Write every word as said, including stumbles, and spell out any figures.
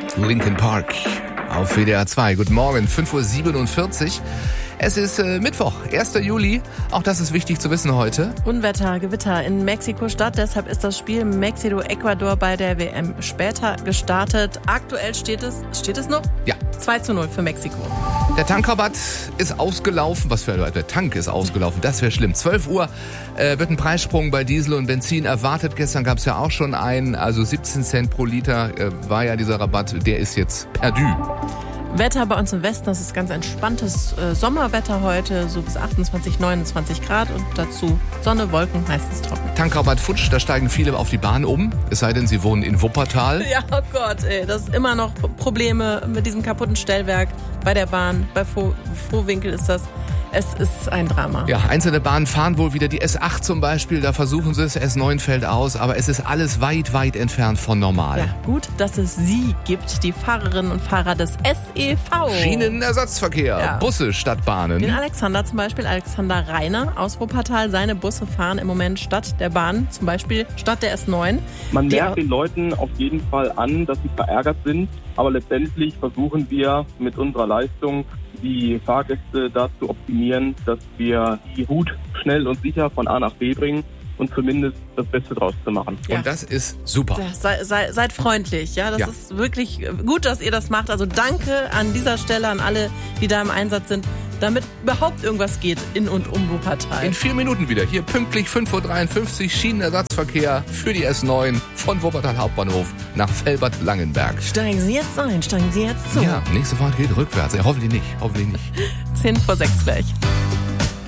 Linkin Park auf W D R zwei. Guten Morgen, fünf Uhr siebenundvierzig. Es ist äh, Mittwoch, erster Juli. Auch das ist wichtig zu wissen heute. Unwetter, Gewitter in Mexiko-Stadt. Deshalb ist das Spiel Mexiko-Ecuador bei der W M später gestartet. Aktuell steht es, steht es noch? Ja. zwei zu null für Mexiko. Der Tankrabatt ist ausgelaufen. Was für ein der Tank ist ausgelaufen. Das wäre schlimm. zwölf Uhr äh, wird ein Preissprung bei Diesel und Benzin erwartet. Gestern gab es ja auch schon einen. Also siebzehn Cent pro Liter äh, war ja dieser Rabatt. Der ist jetzt perdu. Wetter bei uns im Westen, das ist ganz entspanntes äh, Sommerwetter heute, so bis achtundzwanzig, neunundzwanzig Grad und dazu Sonne, Wolken, meistens trocken. Tankrabatt futsch, da steigen viele auf die Bahn um, es sei denn, sie wohnen in Wuppertal. Ja, oh Gott, ey, das ist immer noch Probleme mit diesem kaputten Stellwerk bei der Bahn, bei Froh- Frohwinkel ist das. Es ist ein Drama. Ja, einzelne Bahnen fahren wohl wieder, die S acht zum Beispiel, da versuchen sie es, S neun fällt aus, aber es ist alles weit, weit entfernt von normal. Ja, gut, dass es Sie gibt, die Fahrerinnen und Fahrer des S E V. Schienenersatzverkehr, Ja. Busse statt Bahnen. Den Alexander zum Beispiel, Alexander Reiner aus Wuppertal, seine Busse fahren im Moment statt der Bahn, zum Beispiel statt der S neun. Man Die- merkt den Leuten auf jeden Fall an, dass sie verärgert sind, aber letztendlich versuchen wir mit unserer Leistung die Fahrgäste dazu optimieren, dass wir die gut, schnell und sicher von A nach B bringen und zumindest das Beste draus zu machen. Ja. Und das ist super. Ja, sei, sei, seid freundlich, ja, das Ja. ist wirklich gut, dass ihr das macht. Also danke an dieser Stelle an alle, die da im Einsatz sind, damit überhaupt irgendwas geht in und um Wuppertal. In vier Minuten wieder, hier pünktlich fünf Uhr dreiundfünfzig, Schienenersatzverkehr für die S neun von Wuppertal Hauptbahnhof nach Velbert-Langenberg. Steigen Sie jetzt ein, steigen Sie jetzt zu. Ja, nächste Fahrt geht rückwärts. Ja, hoffentlich nicht, hoffentlich nicht. zehn vor sechs gleich.